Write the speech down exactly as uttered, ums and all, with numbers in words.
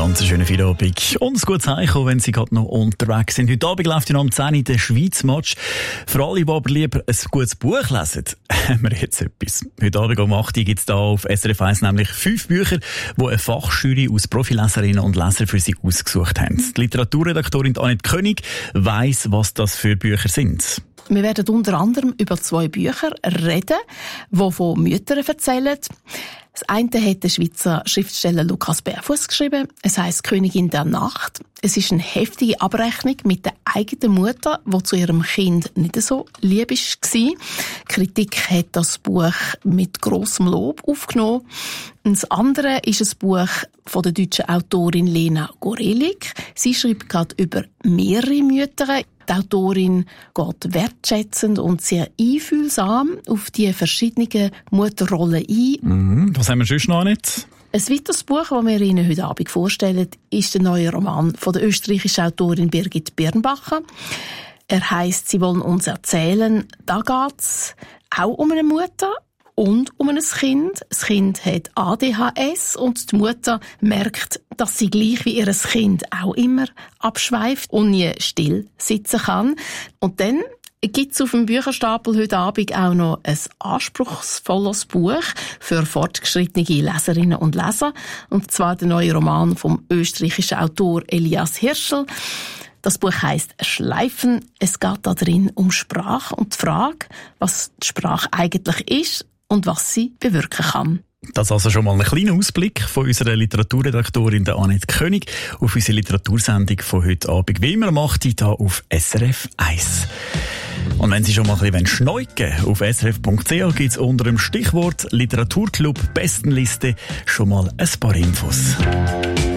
Ganz schönen Feierabend und ein gutes Heimkommen, wenn Sie gerade noch unterwegs sind. Heute Abend läuft ja noch um zehn Uhr der Schweiz-Match. Für alle, die aber lieber ein gutes Buch lesen, haben wir jetzt etwas. Heute Abend um acht Uhr gibt es da auf S R F eins nämlich fünf Bücher, die eine Fachjury aus Profileserinnen und Lesern für Sie ausgesucht haben. Die Literaturredaktorin Annette König weiss, was das für Bücher sind. Wir werden unter anderem über zwei Bücher reden, die von Müttern erzählen. Das eine hat der Schweizer Schriftsteller Lukas Berfuss geschrieben. Es heisst «Königin der Nacht». Es ist eine heftige Abrechnung mit der eigenen Mutter, die zu ihrem Kind nicht so lieb war. Die Kritik hat das Buch mit grossem Lob aufgenommen. Und das andere ist ein Buch von der deutschen Autorin Lena Gorelik. Sie schreibt gerade über mehrere Mütter. Die Autorin geht wertschätzend und sehr einfühlsam auf die verschiedenen Mutterrollen ein. Mhm, was haben wir sonst noch nicht? Ein weiteres Buch, das wir Ihnen heute Abend vorstellen, ist der neue Roman von der österreichischen Autorin Birgit Birnbacher. Er heisst «Sie wollen uns erzählen». Da geht es auch um eine Mutter und um ein Kind. Das Kind hat A D H S und die Mutter merkt, dass sie gleich wie ihr Kind auch immer abschweift und nie still sitzen kann. Und dann gibt es auf dem Bücherstapel heute Abend auch noch ein anspruchsvolles Buch für fortgeschrittene Leserinnen und Leser. Und zwar der neue Roman vom österreichischen Autor Elias Hirschl. Das Buch heisst «Schleifen». Es geht da drin um Sprache und die Frage, was die Sprache eigentlich ist und was sie bewirken kann. Das ist also schon mal ein kleiner Ausblick von unserer Literaturredaktorin der Annette König auf unsere Literatursendung von heute Abend. Wie immer macht die hier auf S R F eins. Und wenn Sie schon mal ein bisschen schneuken wollen, auf S R F Punkt C H gibt es unter dem Stichwort Literaturclub Bestenliste schon mal ein paar Infos.